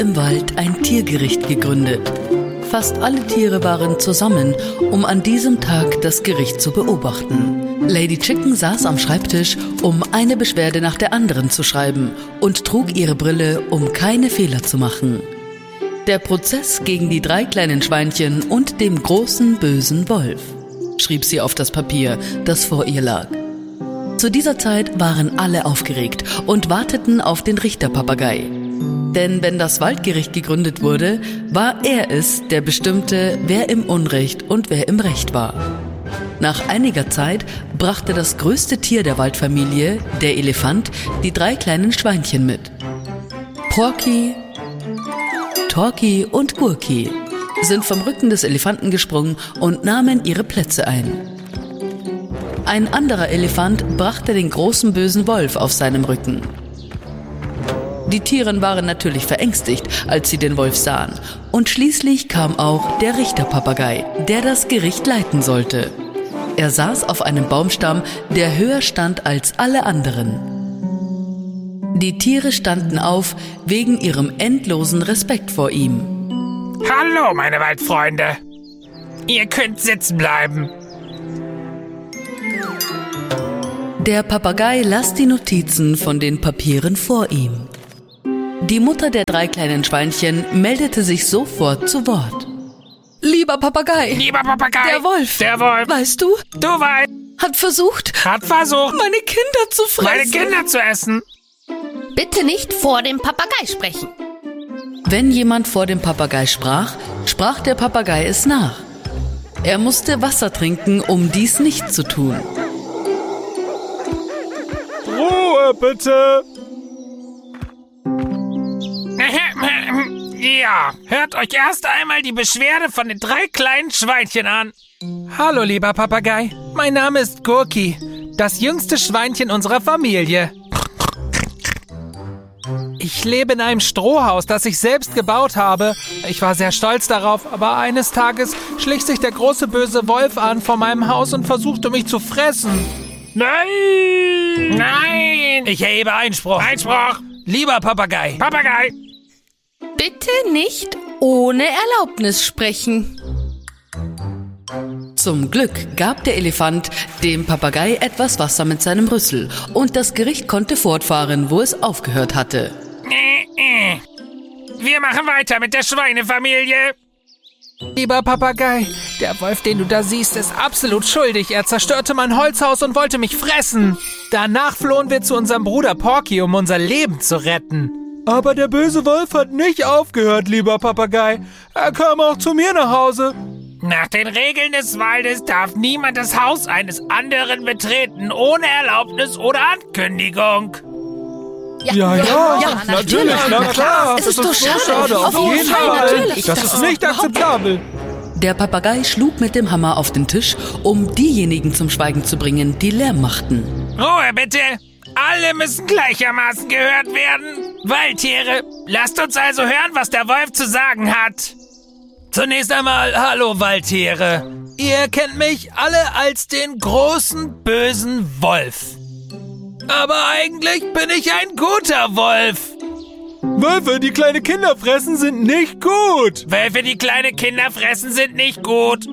im Wald ein Tiergericht gegründet. Fast alle Tiere waren zusammen, um an diesem Tag das Gericht zu beobachten. Lady Chicken saß am Schreibtisch, um eine Beschwerde nach der anderen zu schreiben und trug ihre Brille, um keine Fehler zu machen. Der Prozess gegen die 3 kleinen Schweinchen und dem großen bösen Wolf, schrieb sie auf das Papier, das vor ihr lag. Zu dieser Zeit waren alle aufgeregt und warteten auf den Richterpapagei. Denn wenn das Waldgericht gegründet wurde, war er es, der bestimmte, wer im Unrecht und wer im Recht war. Nach einiger Zeit brachte das größte Tier der Waldfamilie, der Elefant, die 3 kleinen Schweinchen mit. Porky, Torky und Gurky sind vom Rücken des Elefanten gesprungen und nahmen ihre Plätze ein. Ein anderer Elefant brachte den großen bösen Wolf auf seinem Rücken. Die Tiere waren natürlich verängstigt, als sie den Wolf sahen. Und schließlich kam auch der Richterpapagei, der das Gericht leiten sollte. Er saß auf einem Baumstamm, der höher stand als alle anderen. Die Tiere standen auf, wegen ihrem endlosen Respekt vor ihm. Hallo, meine Waldfreunde. Ihr könnt sitzen bleiben. Der Papagei las die Notizen von den Papieren vor ihm. Die Mutter der 3 kleinen Schweinchen meldete sich sofort zu Wort. Lieber Papagei, der Wolf, weißt du, hat versucht, meine Kinder zu fressen. Meine Kinder zu essen. Bitte nicht vor dem Papagei sprechen. Wenn jemand vor dem Papagei sprach, sprach der Papagei es nach. Er musste Wasser trinken, um dies nicht zu tun. Ruhe, bitte! Ja, hört euch erst einmal die Beschwerde von den 3 kleinen Schweinchen an. Hallo, lieber Papagei. Mein Name ist Gurky, das jüngste Schweinchen unserer Familie. Ich lebe in einem Strohhaus, das ich selbst gebaut habe. Ich war sehr stolz darauf, aber eines Tages schlich sich der große böse Wolf an vor meinem Haus und versuchte mich zu fressen. Nein! Nein! Ich erhebe Einspruch. Einspruch! Lieber Papagei. Papagei! Bitte nicht ohne Erlaubnis sprechen. Zum Glück gab der Elefant dem Papagei etwas Wasser mit seinem Rüssel und das Gericht konnte fortfahren, wo es aufgehört hatte. Wir machen weiter mit der Schweinefamilie. Lieber Papagei, der Wolf, den du da siehst, ist absolut schuldig. Er zerstörte mein Holzhaus und wollte mich fressen. Danach flohen wir zu unserem Bruder Porky, um unser Leben zu retten. Aber der böse Wolf hat nicht aufgehört, lieber Papagei. Er kam auch zu mir nach Hause. Nach den Regeln des Waldes darf niemand das Haus eines anderen betreten, ohne Erlaubnis oder Ankündigung. Ja, natürlich, na klar. Es ist das so ist so schade. schade. Auf jeden Fall, natürlich. Das ist nicht akzeptabel. Der Papagei schlug mit dem Hammer auf den Tisch, um diejenigen zum Schweigen zu bringen, die Lärm machten. Ruhe bitte! Alle müssen gleichermaßen gehört werden. Waldtiere, lasst uns also hören, was der Wolf zu sagen hat. Zunächst einmal, hallo Waldtiere. Ihr kennt mich alle als den großen, bösen Wolf. Aber eigentlich bin ich ein guter Wolf. Wölfe, die kleine Kinder fressen, sind nicht gut. Wölfe, die kleine Kinder fressen, sind nicht gut.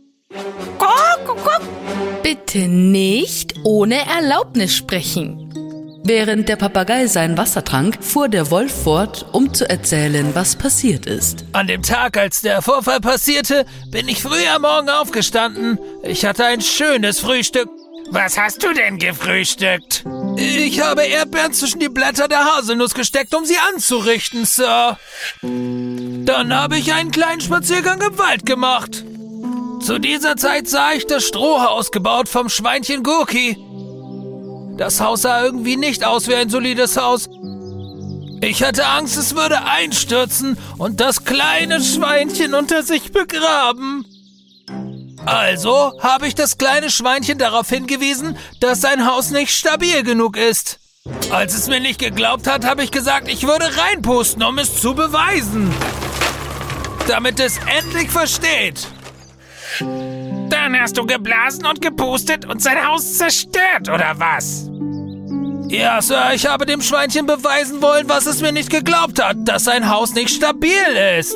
Bitte nicht ohne Erlaubnis sprechen. Während der Papagei sein Wasser trank, fuhr der Wolf fort, um zu erzählen, was passiert ist. An dem Tag, als der Vorfall passierte, bin ich früh am Morgen aufgestanden. Ich hatte ein schönes Frühstück. Was hast du denn gefrühstückt? Ich habe Erdbeeren zwischen die Blätter der Haselnuss gesteckt, um sie anzurichten, Sir. Dann habe ich einen kleinen Spaziergang im Wald gemacht. Zu dieser Zeit sah ich das Strohhaus gebaut vom Schweinchen Gurky. Das Haus sah irgendwie nicht aus wie ein solides Haus. Ich hatte Angst, es würde einstürzen und das kleine Schweinchen unter sich begraben. Also habe ich das kleine Schweinchen darauf hingewiesen, dass sein Haus nicht stabil genug ist. Als es mir nicht geglaubt hat, habe ich gesagt, ich würde reinpusten, um es zu beweisen. Damit es endlich versteht. Dann hast du geblasen und gepustet und sein Haus zerstört, oder was? Ja, Sir, ich habe dem Schweinchen beweisen wollen, was es mir nicht geglaubt hat, dass sein Haus nicht stabil ist.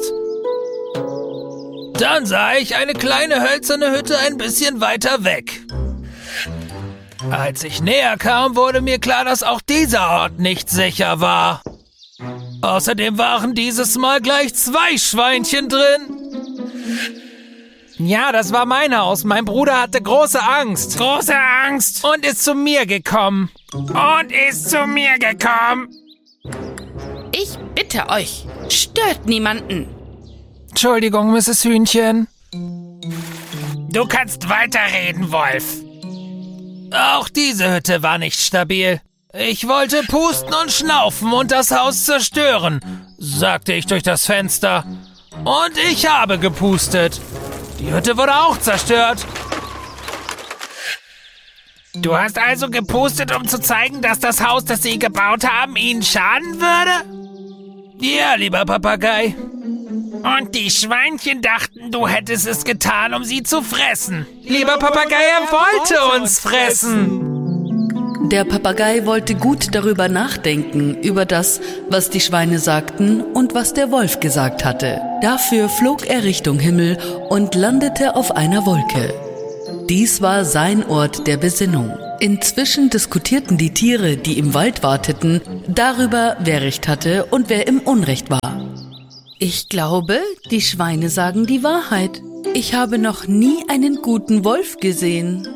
Dann sah ich eine kleine hölzerne Hütte ein bisschen weiter weg. Als ich näher kam, wurde mir klar, dass auch dieser Ort nicht sicher war. Außerdem waren dieses Mal gleich 2 Schweinchen drin. Ja, das war mein Haus. Mein Bruder hatte große Angst. Große Angst. Und ist zu mir gekommen. Ich bitte euch, stört niemanden. Entschuldigung, Mrs. Hühnchen. Du kannst weiterreden, Wolf. Auch diese Hütte war nicht stabil. Ich wollte pusten und schnaufen und das Haus zerstören, sagte ich durch das Fenster. Und ich habe gepustet. Die Hütte wurde auch zerstört. Du hast also gepustet, um zu zeigen, dass das Haus, das sie gebaut haben, ihnen schaden würde? Ja, lieber Papagei. Und die Schweinchen dachten, du hättest es getan, um sie zu fressen. Lieber Papagei, er wollte uns fressen. Der Papagei wollte gut darüber nachdenken, über das, was die Schweine sagten und was der Wolf gesagt hatte. Dafür flog er Richtung Himmel und landete auf einer Wolke. Dies war sein Ort der Besinnung. Inzwischen diskutierten die Tiere, die im Wald warteten, darüber, wer Recht hatte und wer im Unrecht war. Ich glaube, die Schweine sagen die Wahrheit. Ich habe noch nie einen guten Wolf gesehen.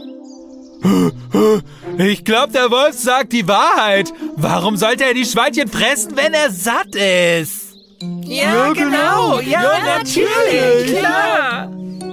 Ich glaube, der Wolf sagt die Wahrheit. Warum sollte er die Schweinchen fressen, wenn er satt ist? Ja, genau. Ja, natürlich. Klar.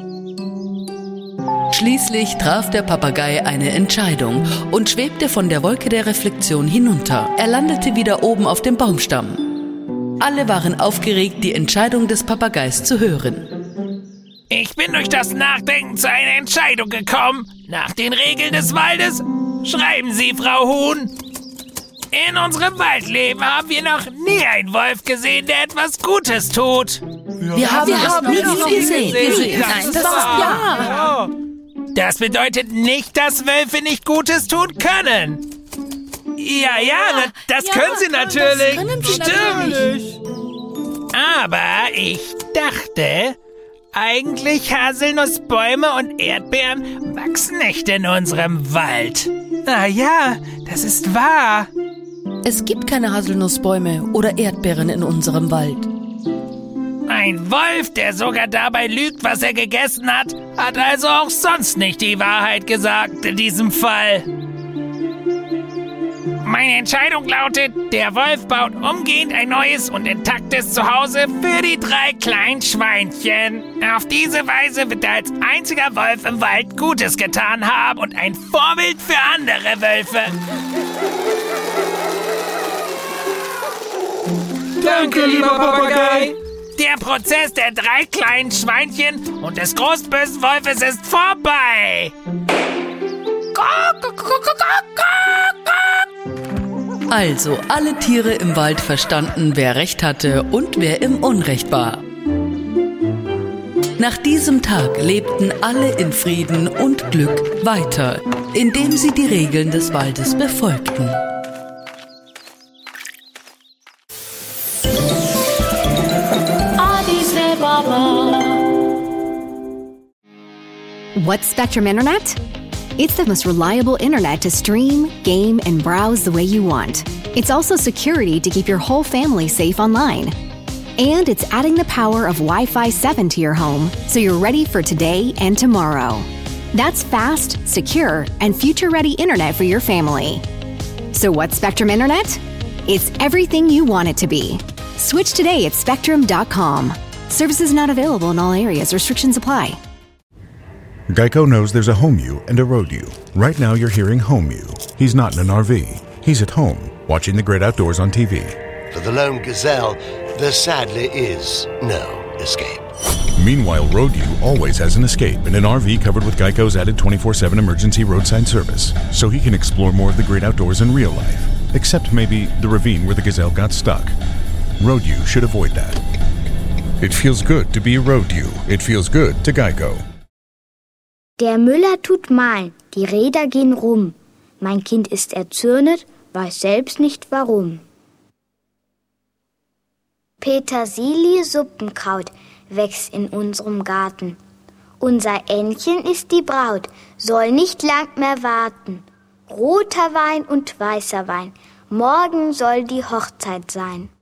Schließlich traf der Papagei eine Entscheidung und schwebte von der Wolke der Reflexion hinunter. Er landete wieder oben auf dem Baumstamm. Alle waren aufgeregt, die Entscheidung des Papageis zu hören. Ich bin durch das Nachdenken zu einer Entscheidung gekommen. Nach den Regeln des Waldes schreiben Sie, Frau Huhn. In unserem Waldleben haben wir noch nie einen Wolf gesehen, der etwas Gutes tut. Wir haben das nie gesehen. Nein, das war ja. Das bedeutet nicht, dass Wölfe nicht Gutes tun können. Ja, das können sie natürlich. Das können sie Stimmt. natürlich. Aber ich dachte, eigentlich Haselnussbäume und Erdbeeren wachsen nicht in unserem Wald. Ah ja, das ist wahr. Es gibt keine Haselnussbäume oder Erdbeeren in unserem Wald. Ein Wolf, der sogar dabei lügt, was er gegessen hat, hat also auch sonst nicht die Wahrheit gesagt in diesem Fall. Meine Entscheidung lautet, der Wolf baut umgehend ein neues und intaktes Zuhause für die 3 kleinen Schweinchen. Auf diese Weise wird er als einziger Wolf im Wald Gutes getan haben und ein Vorbild für andere Wölfe. Danke, lieber Papagei. Der Prozess der 3 kleinen Schweinchen und des großbösen Wolfes ist vorbei. Also, alle Tiere im Wald verstanden, wer Recht hatte und wer im Unrecht war. Nach diesem Tag lebten alle in Frieden und Glück weiter, indem sie die Regeln des Waldes befolgten. What's Spectrum Internet? It's the most reliable internet to stream, game, and browse the way you want. It's also security to keep your whole family safe online. And it's adding the power of Wi-Fi 7 to your home, so you're ready for today and tomorrow. That's fast, secure, and future-ready internet for your family. So what's Spectrum Internet? It's everything you want it to be. Switch today at Spectrum.com. Services not available in all areas. Restrictions apply. Geico knows there's a home you and a road you. Right now you're hearing home you. He's not in an RV. He's at home, watching the great outdoors on TV. For the lone gazelle, there sadly is no escape. Meanwhile, road you always has an escape in an RV covered with Geico's added 24/7 emergency roadside service, so he can explore more of the great outdoors in real life. Except maybe the ravine where the gazelle got stuck. Road you should avoid that. It feels good to be a road you. It feels good to Geico. Der Müller tut malen, die Räder gehen rum. Mein Kind ist erzürnet, weiß selbst nicht warum. Petersilie-Suppenkraut wächst in unserem Garten. Unser Ännchen ist die Braut, soll nicht lang mehr warten. Roter Wein und weißer Wein, morgen soll die Hochzeit sein.